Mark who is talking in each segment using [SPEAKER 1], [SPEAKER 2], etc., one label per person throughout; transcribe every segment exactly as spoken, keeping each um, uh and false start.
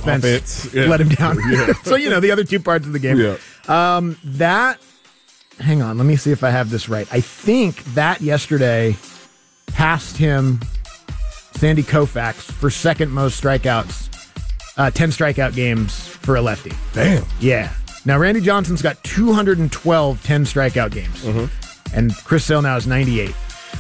[SPEAKER 1] offense,
[SPEAKER 2] offense. Yeah.
[SPEAKER 1] let him down.
[SPEAKER 2] Yeah.
[SPEAKER 1] So, you know, the other two parts of the game.
[SPEAKER 2] Yeah.
[SPEAKER 1] Um, that, hang on, let me see if I have this right. I think that yesterday passed him, Sandy Koufax, for second most strikeouts, uh, ten strikeout games for a lefty.
[SPEAKER 2] Damn.
[SPEAKER 1] Yeah. Now, Randy Johnson's got two hundred twelve ten strikeout games, mm-hmm. and Chris Sale now is ninety-eight.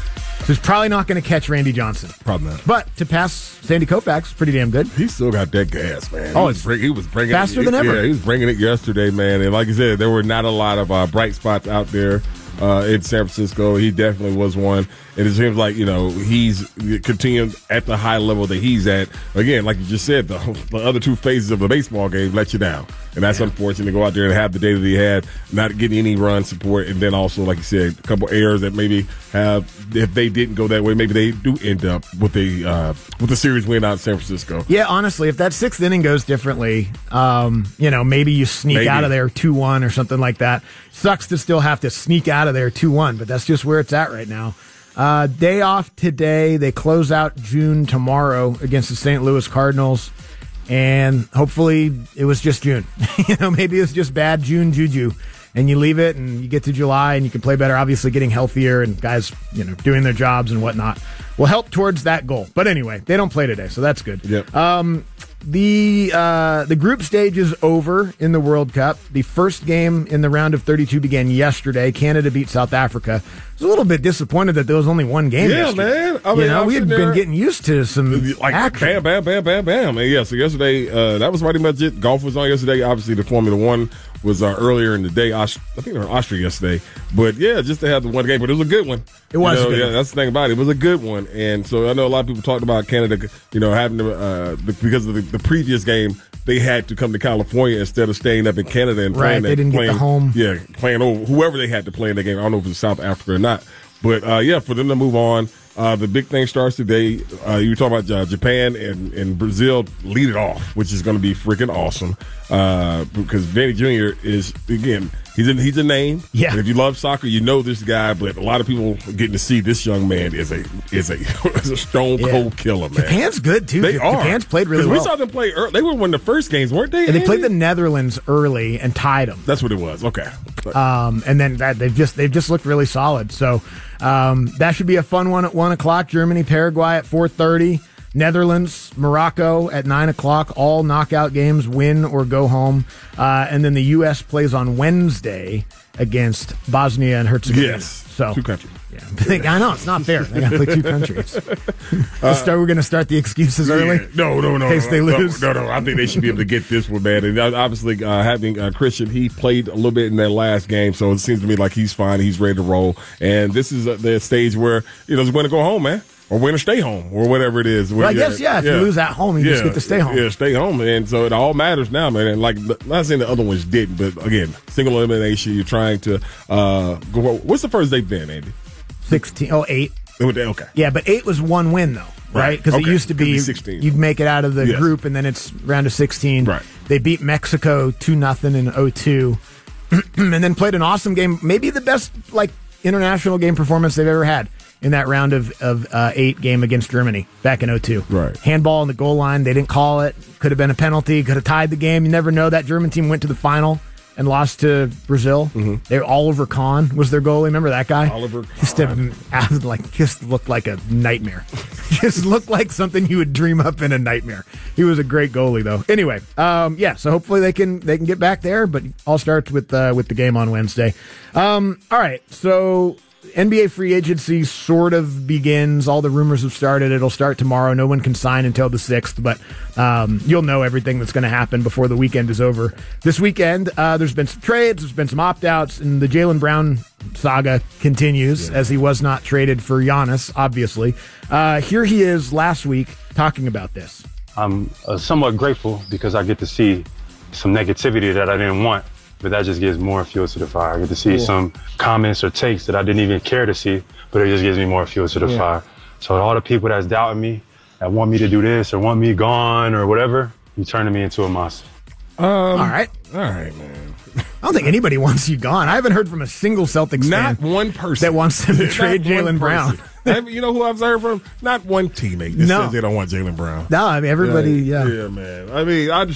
[SPEAKER 1] So he's probably not going to catch Randy Johnson.
[SPEAKER 2] Probably not.
[SPEAKER 1] But to pass Sandy Koufax, pretty damn good.
[SPEAKER 2] He still got that gas, man.
[SPEAKER 1] Oh,
[SPEAKER 2] he was, bring, he was bringing
[SPEAKER 1] faster
[SPEAKER 2] it,
[SPEAKER 1] than ever.
[SPEAKER 2] Yeah, he was bringing it yesterday, man. And like you said, there were not a lot of uh, bright spots out there uh, in San Francisco. He definitely was one. And it seems like, you know, he's continuing at the high level that he's at. Again, like you just said, the, the other two phases of the baseball game let you down. And that's yeah. unfortunate to go out there and have the day that he had, not getting any run support. And then also, like you said, a couple errors that maybe have, if they didn't go that way, maybe they do end up with a uh, with a series win out in San Francisco.
[SPEAKER 1] Yeah, honestly, if that sixth inning goes differently, um, you know, maybe you sneak maybe. out of there two one or something like that. Sucks to still have to sneak out of there two one, but that's just where it's at right now. Uh, day off today. They close out June tomorrow against the Saint Louis Cardinals. And hopefully it was just June. you know, maybe it's just bad June juju. And you leave it and you get to July and you can play better. Obviously getting healthier and guys, you know, doing their jobs and whatnot will help towards that goal. But anyway, they don't play today, so that's good.
[SPEAKER 2] Yep.
[SPEAKER 1] Um, the uh, the group stage is over in the World Cup. The first game in the round of thirty-two began yesterday. Canada beat South Africa. I was a little bit disappointed that there was only one game.
[SPEAKER 2] Yeah,
[SPEAKER 1] yesterday.
[SPEAKER 2] man. I mean,
[SPEAKER 1] you know,
[SPEAKER 2] I'm
[SPEAKER 1] we had
[SPEAKER 2] there,
[SPEAKER 1] been getting used to some
[SPEAKER 2] like
[SPEAKER 1] action.
[SPEAKER 2] bam, bam, bam, bam, bam. And yeah, so yesterday, uh, that was pretty much it. Golf was on yesterday. Obviously, the Formula One was uh, earlier in the day. I think they were in Austria yesterday. But yeah, just to have the one game, but it was a good one.
[SPEAKER 1] It was.
[SPEAKER 2] You know,
[SPEAKER 1] a good
[SPEAKER 2] yeah,
[SPEAKER 1] one.
[SPEAKER 2] that's the thing about it. It was a good one, and so I know a lot of people talked about Canada. You know, having to uh, because of the, the previous game, they had to come to California instead of staying up in Canada and
[SPEAKER 1] right,
[SPEAKER 2] playing.
[SPEAKER 1] They didn't
[SPEAKER 2] playing,
[SPEAKER 1] get the home.
[SPEAKER 2] Yeah, playing over whoever they had to play in the game. I don't know if it was South Africa or not. But, uh, yeah, for them to move on, uh, the big thing starts today. Uh, you were talking about uh, Japan and, and Brazil lead it off, which is going to be freaking awesome. Uh, because Vinny Junior is, again, he's a, he's a name.
[SPEAKER 1] Yeah.
[SPEAKER 2] And if you love soccer, you know this guy. But a lot of people are getting to see this young man is a is a, is a stone cold yeah. killer, man.
[SPEAKER 1] Japan's good, too.
[SPEAKER 2] They
[SPEAKER 1] Japan's
[SPEAKER 2] are.
[SPEAKER 1] Japan's played really well.
[SPEAKER 2] We saw them play early. They were one of the first games, weren't they?
[SPEAKER 1] And they played the Netherlands early and tied them.
[SPEAKER 2] That's what it was. Okay.
[SPEAKER 1] Um, and then that, they've just they've just looked really solid. So um, that should be a fun one at one o'clock. Germany, Paraguay at four thirty. Netherlands, Morocco at nine o'clock. All knockout games, win or go home. Uh, and then the U S plays on Wednesday against Bosnia and Herzegovina.
[SPEAKER 2] Yes.
[SPEAKER 1] So,
[SPEAKER 2] two countries.
[SPEAKER 1] Yeah. I know, it's not fair. They got to play two countries. uh, start, we're going to start the excuses early?
[SPEAKER 2] Yeah. No, no, no.
[SPEAKER 1] In case
[SPEAKER 2] no,
[SPEAKER 1] they lose?
[SPEAKER 2] No, no, no. I think they should be able to get this one, man. And obviously, uh, having uh, Christian, he played a little bit in that last game, so it seems to me like he's fine. He's ready to roll. And this is uh, the stage where, you know, he's going to go home, man. Or win or stay home, or whatever it is.
[SPEAKER 1] Well, I guess, yeah, if
[SPEAKER 2] yeah.
[SPEAKER 1] you lose at home, you
[SPEAKER 2] yeah.
[SPEAKER 1] just get to stay home.
[SPEAKER 2] Yeah, stay home. And so it all matters now, man. And like, not saying the other ones didn't, but again, single elimination, you're trying to uh, go. What's the first they've been, Andy?
[SPEAKER 1] sixteen. Oh, eight.
[SPEAKER 2] Okay.
[SPEAKER 1] Yeah, but eight was one win, though, right? Because
[SPEAKER 2] right. okay.
[SPEAKER 1] it used to be,
[SPEAKER 2] sixteen.
[SPEAKER 1] You'd make it out of the
[SPEAKER 2] yes.
[SPEAKER 1] group, and then it's round of sixteen.
[SPEAKER 2] Right.
[SPEAKER 1] They beat Mexico two nothing in oh two, and then played an awesome game, maybe the best like international game performance they've ever had in that round of, of uh, eight game against Germany back in oh two.
[SPEAKER 2] Right.
[SPEAKER 1] Handball on the goal line. They didn't call it. Could have been a penalty. Could have tied the game. You never know. That German team went to the final and lost to Brazil. Mm-hmm. They Oliver Kahn was their goalie. Remember that guy?
[SPEAKER 2] Oliver Kahn.
[SPEAKER 1] Just, a, like, just looked like a nightmare. Just looked like something you would dream up in a nightmare. He was a great goalie, though. Anyway, um, yeah, so hopefully they can they can get back there, but all starts with, uh, with the game on Wednesday. Um, all right, so N B A free agency sort of begins. All the rumors have started. It'll start tomorrow. No one can sign until the sixth, but um, you'll know everything that's going to happen before the weekend is over. This weekend, uh, there's been some trades, there's been some opt-outs, and the Jaylen Brown saga continues, yeah. as he was not traded for Giannis, obviously. Uh, here he is last week talking about this.
[SPEAKER 3] I'm uh, somewhat grateful because I get to see some negativity that I didn't want. But that just gives more fuel to the fire. I get to see yeah. some comments or takes that I didn't even care to see, but it just gives me more fuel to the yeah. fire. So all the people that's doubting me, that want me to do this or want me gone or whatever, you turning me into a monster.
[SPEAKER 2] Um,
[SPEAKER 1] all right.
[SPEAKER 2] All right, man.
[SPEAKER 1] I don't think anybody wants you gone. I haven't heard from a single Celtics
[SPEAKER 2] Not
[SPEAKER 1] fan
[SPEAKER 2] one person
[SPEAKER 1] that wants them to trade Jaylen Brown.
[SPEAKER 2] You know who I've heard from? Not one teammate that
[SPEAKER 1] no.
[SPEAKER 2] says they don't want Jaylen Brown.
[SPEAKER 1] No, I mean, everybody, yeah.
[SPEAKER 2] Yeah, yeah man. I mean, I